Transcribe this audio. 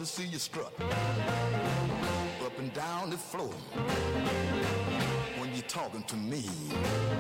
see you strut up and down the floor when you're talking to me.